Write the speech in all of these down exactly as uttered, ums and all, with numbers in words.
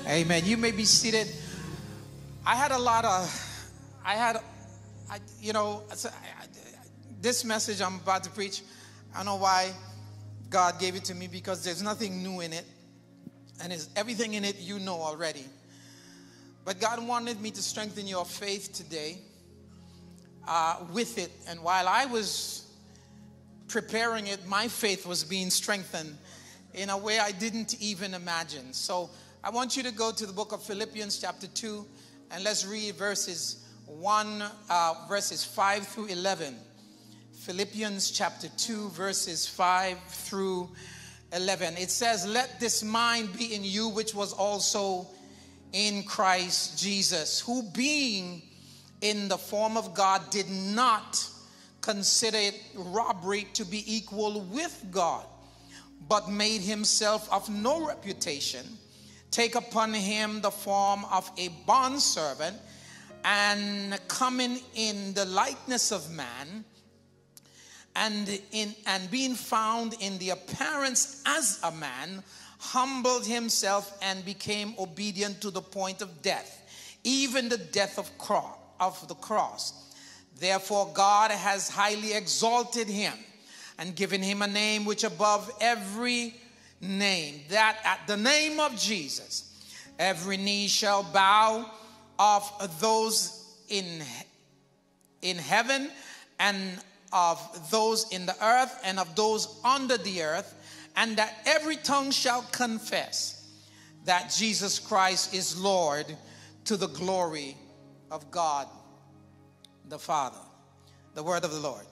Amen. You may be seated. I had a lot of, I had, I, you know, this message I'm about to preach, I don't know why God gave it to me, because there's nothing new in it. And it's, everything in it you know already. But God wanted me to strengthen your faith today uh, with it. And while I was preparing it, my faith was being strengthened in a way I didn't even imagine. So I want you to go to the book of Philippians chapter two, and let's read verses one, uh, verses five through eleven. Philippians chapter two, verses five through eleven. It says, "Let this mind be in you, which was also in Christ Jesus, who being in the form of God did not consider it robbery to be equal with God, but made himself of no reputation, take upon him the form of a bondservant, and coming in the likeness of man, and in and being found in the appearance as a man, humbled himself and became obedient to the point of death, even the death of cross of the cross. Therefore God has highly exalted him and given him a name which above every name, that at the name of Jesus every knee shall bow, of those in in heaven, and of those in the earth, and of those under the earth, and that every tongue shall confess that Jesus Christ is Lord, to the glory of God the Father." The word of the Lord.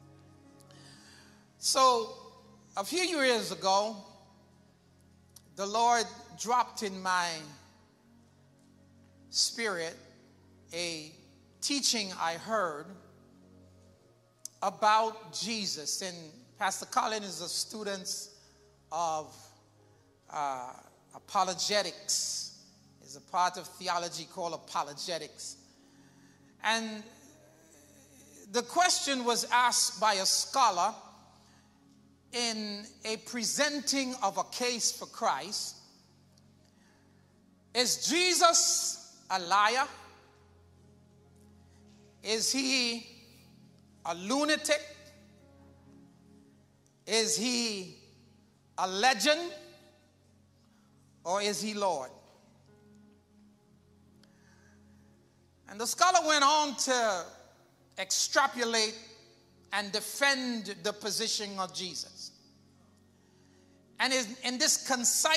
So a few years ago, the Lord dropped in my spirit a teaching I heard about Jesus. And Pastor Colin is a student of uh, apologetics. Is a part of theology called apologetics. And the question was asked by a scholar in a presenting of a case for Christ: is Jesus a liar? Is he a lunatic? Is he a legend? Or is he Lord? And the scholar went on to extrapolate and defend the position of Jesus. And in this concise